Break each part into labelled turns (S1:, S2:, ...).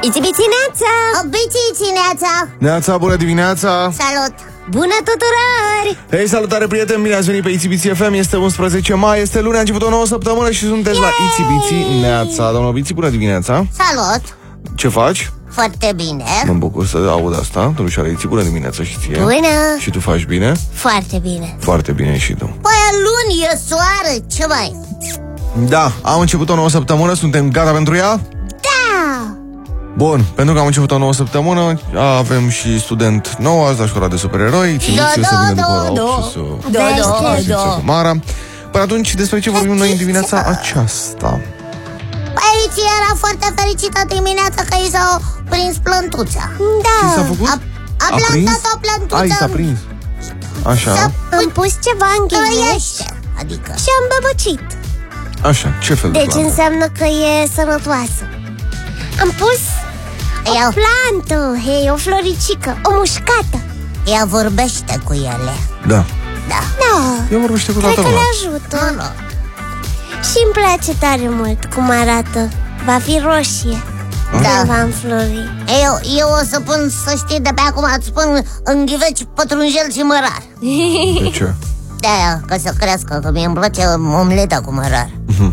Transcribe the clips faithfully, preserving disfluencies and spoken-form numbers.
S1: Iti-biți neața!
S2: Bici, neața!
S3: Neața, bună dimineața!
S2: Salut!
S1: Bună tuturor!
S3: Hei, salutare prieteni, bine ați venit pe Iti-biți F M. Este unsprezece mai, este luni, a început o nouă săptămână și sunteți la Iti-biți Neața. Doamna Bici, bună dimineața!
S2: Salut!
S3: Ce faci?
S2: Foarte bine.
S3: Mă bucur să aud asta. Domnișoara Iți, bună dimineața și ție.
S1: Bună!
S3: Și tu faci bine?
S1: Foarte bine.
S3: Foarte bine și tu.
S2: Păi e luni, e soare, ce mai?
S3: Da, am început o nouă săptămână, suntem gata pentru ea?
S2: Da!
S3: Bun, pentru că am început o nouă săptămână, avem și student nou azi la școala de supereroi.
S2: Da, da, da,
S1: da, da,
S3: da. Mara. Până atunci, despre ce vorbim noi în dimineața aceasta?
S2: Aici era foarte fericită dimineața că i s-a prins plântuța.
S1: Da.
S3: Ce s-a făcut?
S2: A, a plantat o plântuță.
S3: Ai, s-a prins. Așa.
S1: Am pus ceva în ghivești
S2: Trăiește. Adică
S1: și am băbăcit.
S3: Așa, ce fel de
S1: Deci
S3: plantă?
S1: înseamnă că e sănătoasă. Am pus
S2: Ea-
S1: o plantă, hei, o floricică, o mușcată.
S2: ea vorbește cu ele.
S3: Da.
S2: Da.
S1: Da,
S3: Eu vorbește cu
S1: cred
S3: toată
S1: că le
S3: lumea.
S1: ajută.
S2: Nu, nu.
S1: Și îmi place tare mult cum arată. Va fi roșie.
S2: Da.
S1: Când va înflori.
S2: Eu, eu o să pun, să știi, de pe acum îți pun în ghiveci pătrunjel și mărar.
S3: De ce?
S2: Da, ca să crească, că mie îmi place omleta cu mărar.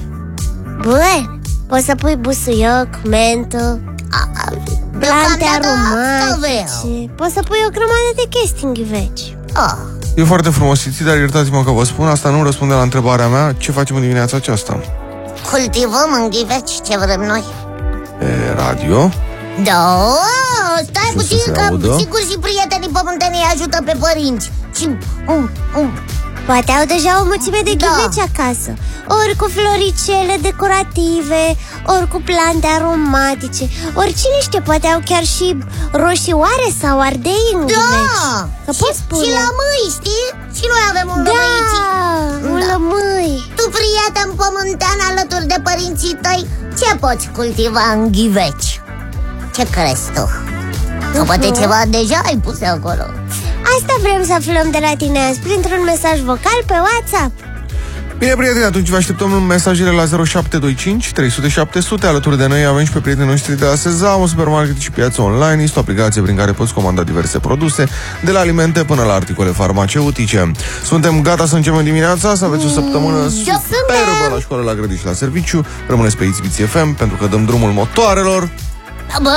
S1: Bun, poți să pui busuioc, mentă,
S2: A, a,
S1: plante
S2: deocamdată asta vreau.
S1: aromatice. Poți să pui o grămadă de chestii în ghiveci.
S2: Ah,
S3: E foarte frumos, Iți, dar iertați-mă că vă spun, asta nu răspunde la întrebarea mea. Ce facem în dimineața aceasta?
S2: cultivăm în ghiveci ce vrem noi.
S3: E radio?
S2: Da, stai
S3: Și
S2: puțin
S3: să se
S2: că
S3: audă?
S2: sigur și prietenii pământenii ajută pe părinți. Și um, um,
S1: Poate au deja o mulțime de
S2: Da.
S1: ghiveci acasă. Ori cu floricele decorative, ori cu plante aromatice. Ori cine știe, poate au chiar și roșioare sau ardei în ghiveci.
S2: da,
S1: Că
S2: și,
S1: poți spune.
S2: și lămâi, știi? Și noi avem un
S1: Da,
S2: lămâici.
S1: un
S2: Da.
S1: lămâi.
S2: Tu, prieten pământean alături de părinții tăi, ce poți cultiva în ghiveci? Ce crezi tu? Că poate
S1: Mhm.
S2: ceva deja ai pus acolo.
S1: Asta vrem să aflăm de la tine azi, printr-un mesaj vocal pe WhatsApp.
S3: Bine, prieteni, atunci vă așteptăm în mesajele la zero șapte doi cinci trei sute șapte sute. Alături de noi avem și pe prietenii noștri de la Sezam, un supermarket și piață online. Este o aplicație prin care poți comanda diverse produse, de la alimente până la articole farmaceutice. Suntem gata să începem dimineața, să aveți o săptămână superbă la școală, la grădiniță și la serviciu. Rămâneți pe Iti-biți F M, pentru că dăm drumul motoarelor.
S2: Bă,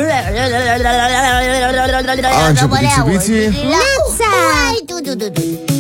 S3: A început Iti-biții.
S1: Neața!
S2: Hai, tu, tu, tu, tu.